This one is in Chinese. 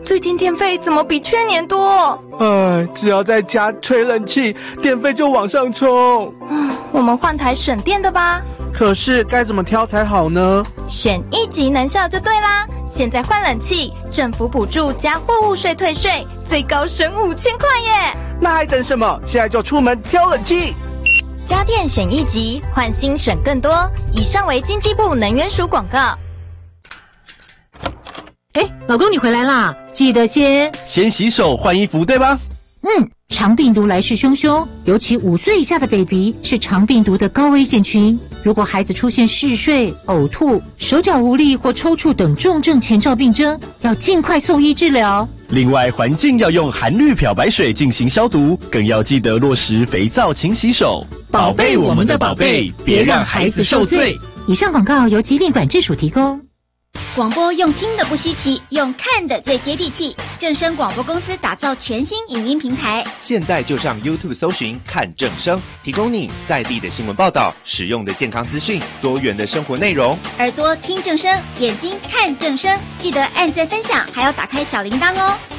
最近电费怎么比去年多？ 只要在家吹冷气，电费就往上冲。 我们换台省电的吧。 可是该怎么挑才好呢？ 选1级能效就对啦！现在换冷气，政府补助加货物税退税，最高省5000块耶！ 那还等什么？现在就出门挑冷气。 家电选1级，换新省更多。以上为经济部能源署广告。 老公你回来啦，记得先洗手换衣服，对吧？ 肠病毒来势汹汹，尤其5岁以下的 baby 是肠病毒的高危险群。如果孩子出现嗜睡、呕吐、手脚无力或抽搐等重症前兆病征，要尽快送医治疗。 另外，环境要用含氯漂白水进行消毒，更要记得落实肥皂勤洗手，宝贝我们的宝贝，别让孩子受罪。 以上广告由疾病管制署提供。 广播用听的不稀奇，用看的最接地气。正声广播公司打造全新影音平台， 现在就上 YouTube 搜寻看正声，提供你在地的新闻报道、实用的健康资讯、多元的生活内容。 耳朵听正声，眼睛看正声，记得按赞分享，还要打开小铃铛哦。